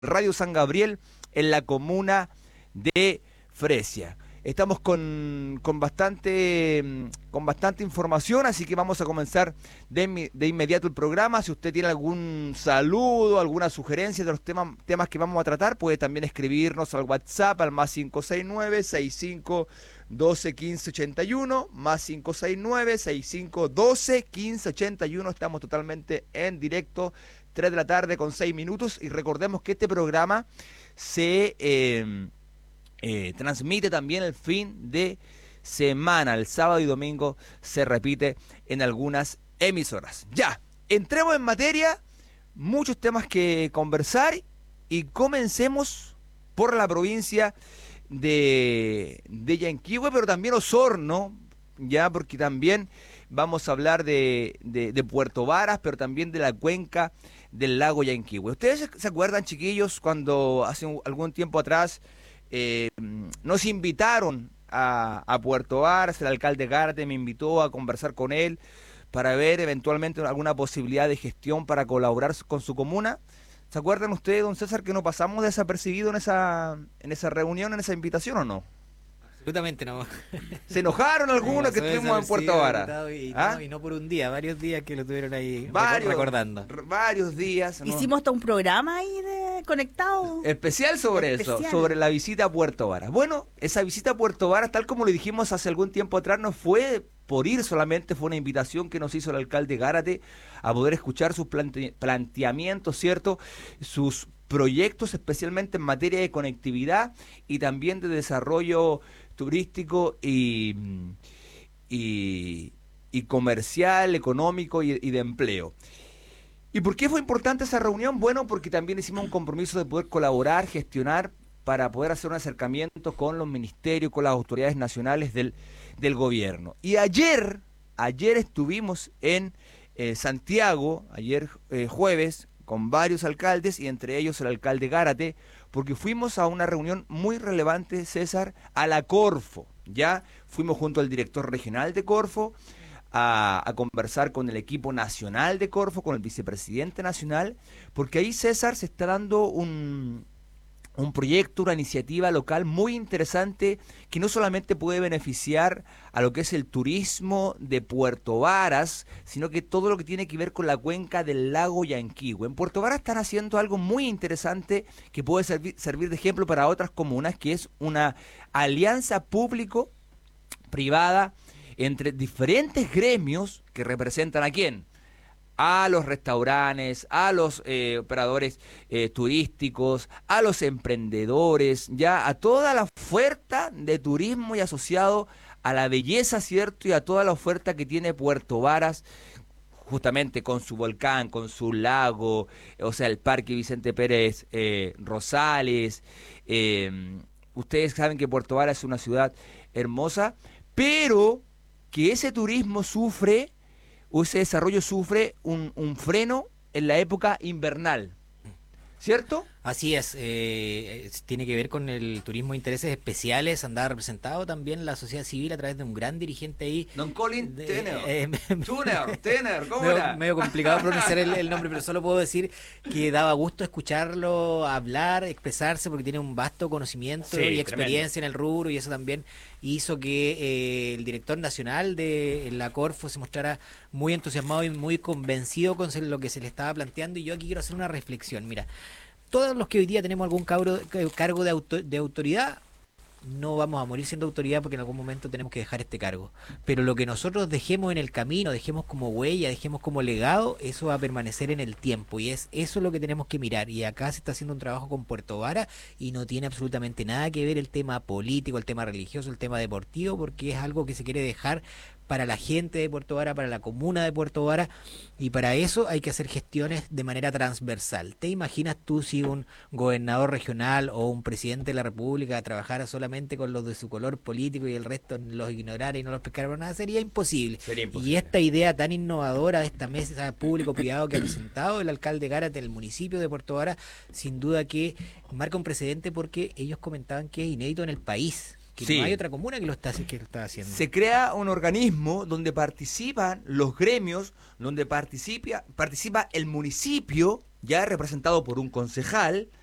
Radio San Gabriel en la comuna de Fresia. Estamos con bastante información, así que vamos a comenzar de inmediato el programa. Si usted tiene algún saludo, alguna sugerencia de los temas que vamos a tratar, puede también escribirnos al WhatsApp al más 569-6512-1581, más 569-6512-1581. Estamos totalmente en directo, 3 de la tarde con 6 minutos, y recordemos que este programa se transmite también el fin de semana, el sábado y domingo se repite en algunas emisoras. Ya, entremos en materia, muchos temas que conversar y comencemos por la provincia de Yanquihue, pero también Osorno, ya, porque también vamos a hablar de Puerto Varas, pero también de la cuenca del lago Yanquihue. ¿Ustedes se acuerdan, chiquillos, cuando hace algún tiempo atrás nos invitaron a Puerto Varas? El alcalde Gárate me invitó a conversar con él para ver eventualmente alguna posibilidad de gestión para colaborar con su comuna. ¿Se acuerdan ustedes, don César, que no pasamos desapercibido en esa reunión, en esa invitación, o no? Absolutamente no. ¿Se enojaron algunos que estuvimos en Puerto Varas? Y no por un día, varios días que lo tuvieron ahí recordando. Varios días. ¿No? Hicimos todo un programa ahí conectado. Especial sobre eso, sobre la visita a Puerto Varas. Bueno, esa visita a Puerto Varas, tal como le dijimos hace algún tiempo atrás, no fue por ir solamente, fue una invitación que nos hizo el alcalde Gárate a poder escuchar sus planteamientos, ¿cierto? Sus proyectos, especialmente en materia de conectividad y también de desarrollo turístico y comercial, económico y de empleo. ¿Y por qué fue importante esa reunión? Bueno, porque también hicimos un compromiso de poder colaborar, gestionar, para poder hacer un acercamiento con los ministerios, con las autoridades nacionales del gobierno. Y ayer estuvimos en Santiago, ayer jueves, con varios alcaldes y entre ellos el alcalde Gárate, porque fuimos a una reunión muy relevante, César, a la Corfo. Ya fuimos junto al director regional de Corfo a conversar con el equipo nacional de Corfo, con el vicepresidente nacional, porque ahí, César, se está dando un proyecto, una iniciativa local muy interesante que no solamente puede beneficiar a lo que es el turismo de Puerto Varas, sino que todo lo que tiene que ver con la cuenca del lago Yanquihue. En Puerto Varas están haciendo algo muy interesante que puede servir de ejemplo para otras comunas, que es una alianza público-privada entre diferentes gremios que representan ¿a quién? A los restaurantes, a los operadores turísticos, a los emprendedores, ya a toda la oferta de turismo y asociado a la belleza, ¿cierto? Y a toda la oferta que tiene Puerto Varas, justamente con su volcán, con su lago, o sea, el Parque Vicente Pérez Rosales. Ustedes saben que Puerto Varas es una ciudad hermosa, pero que ese turismo sufre, o ese desarrollo sufre un freno en la época invernal, ¿cierto? Así es, tiene que ver con el turismo de intereses especiales, andaba representado también la sociedad civil a través de un gran dirigente ahí. Don Colin Tener, ¿cómo era? Medio complicado pronunciar el nombre, pero solo puedo decir que daba gusto escucharlo hablar, expresarse, porque tiene un vasto conocimiento y experiencia en el rubro, y eso también hizo que el director nacional de la Corfo se mostrara muy entusiasmado y muy convencido con lo que se le estaba planteando. Y yo aquí quiero hacer una reflexión. Mira, todos los que hoy día tenemos algún cargo de autoridad, no vamos a morir siendo autoridad porque en algún momento tenemos que dejar este cargo. Pero lo que nosotros dejemos en el camino, dejemos como huella, dejemos como legado, eso va a permanecer en el tiempo. Y es eso lo que tenemos que mirar. Y acá se está haciendo un trabajo con Puerto Varas y no tiene absolutamente nada que ver el tema político, el tema religioso, el tema deportivo, porque es algo que se quiere dejar para la gente de Puerto Varas, para la comuna de Puerto Varas, y para eso hay que hacer gestiones de manera transversal. ¿Te imaginas tú si un gobernador regional o un presidente de la República trabajara solamente con los de su color político y el resto los ignorara y no los pescara por nada? Sería imposible. Y esta idea tan innovadora de esta mesa público-privado que ha presentado el alcalde Gárate del municipio de Puerto Varas, sin duda que marca un precedente, porque ellos comentaban que es inédito en el país. Que sí, no hay otra comuna que lo está haciendo. Se crea un organismo donde participan los gremios, donde participa el municipio, ya representado por un concejal,